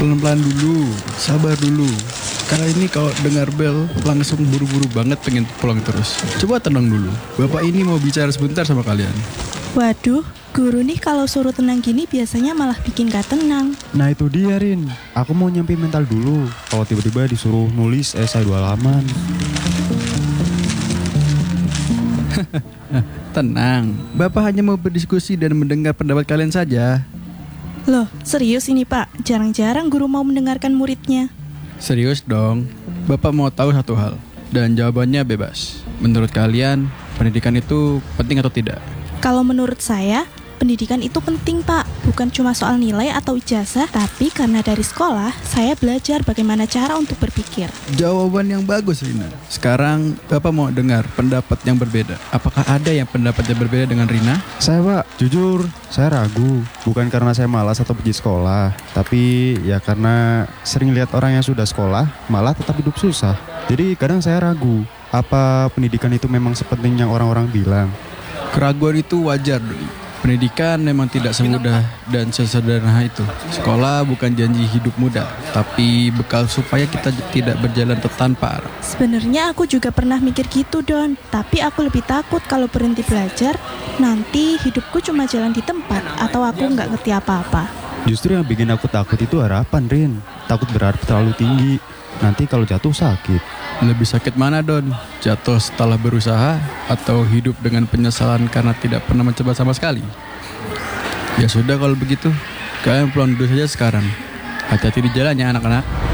Pelan-pelan dulu, sabar dulu. Karena ini kalau dengar bel langsung buru-buru banget pengen pulang terus. Coba tenang dulu. Bapak ini mau bicara sebentar sama kalian. Waduh, guru nih kalau suruh tenang gini biasanya malah bikin gak tenang. Nah itu dia Rin, aku mau nyampe mental dulu. Kalau tiba-tiba disuruh nulis esai 2 halaman. Tenang, Bapak hanya mau berdiskusi dan mendengar pendapat kalian saja. Loh, serius ini Pak? Jarang-jarang guru mau mendengarkan muridnya. Serius dong, Bapak mau tahu satu hal. Dan jawabannya bebas. Menurut kalian, pendidikan itu penting atau tidak? Kalau menurut saya, pendidikan itu penting Pak. Bukan cuma soal nilai atau ijazah, tapi karena dari sekolah, saya belajar bagaimana cara untuk berpikir. Jawaban yang bagus, Rina. Sekarang Bapak mau dengar pendapat yang berbeda. Apakah ada yang pendapatnya berbeda dengan Rina? Saya Pak, jujur saya ragu. Bukan karena saya malas atau pergi sekolah, tapi ya karena sering lihat orang yang sudah sekolah malah tetap hidup susah. Jadi kadang saya ragu, apa pendidikan itu memang sepenting yang orang-orang bilang? Keraguan itu wajar, Doi. Pendidikan memang tidak semudah dan sesederhana itu. Sekolah bukan janji hidup mudah, tapi bekal supaya kita tidak berjalan tanpa arah. Sebenarnya aku juga pernah mikir gitu Don, tapi aku lebih takut kalau berhenti belajar, nanti hidupku cuma jalan di tempat atau aku nggak ngerti apa-apa. Justru yang bikin aku takut itu harapan Rin. Takut berharap terlalu tinggi, nanti kalau jatuh sakit. Lebih sakit mana, Don? Jatuh setelah berusaha atau hidup dengan penyesalan karena tidak pernah mencoba sama sekali? Ya sudah kalau begitu, kalian pulang dulu saja sekarang. Hati-hati di jalan ya anak-anak.